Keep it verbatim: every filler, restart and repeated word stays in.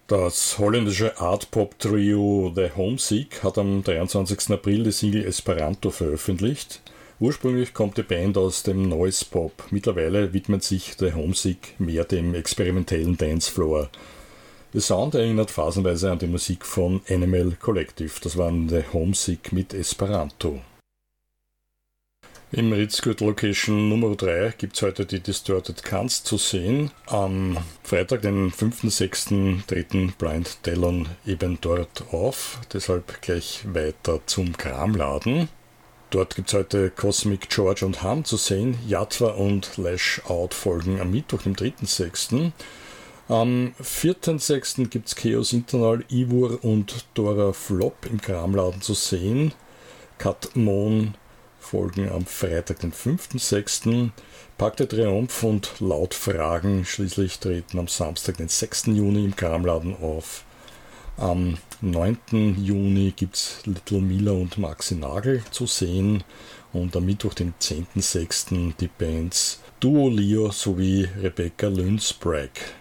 Das holländische Art-Pop-Trio The Homesick hat am dreiundzwanzigsten April die Single Esperanto veröffentlicht. Ursprünglich kommt die Band aus dem Noise Pop, mittlerweile widmet sich The Homesick mehr dem experimentellen Dancefloor. Der Sound erinnert phasenweise an die Musik von Animal Collective, das waren The Homesick mit Esperanto. Im Ritzgürtel Location Nummer drei gibt es heute die Distorted Cunts zu sehen. Am Freitag, den fünften sechsten treten Blind Talon eben dort auf, deshalb gleich weiter zum Kramladen. Dort gibt es heute Cosmic George und Ham zu sehen. Yatva und Lash Out folgen am Mittwoch, dem dritten sechsten Am vierten sechsten gibt es Chaos Internal, Ivor und Dora Flop im Kramladen zu sehen. Kat Mon folgen am Freitag, den fünften sechsten Parc de Triomphe und Laut Fragen schließlich treten am Samstag, den sechsten Juni im Kramladen auf. Am neunten Juni gibt es Little Mila und Maxi Nagel zu sehen und am Mittwoch, den zehnten sechsten die Bands Duo Leo sowie Rebecca Lynn Sprague.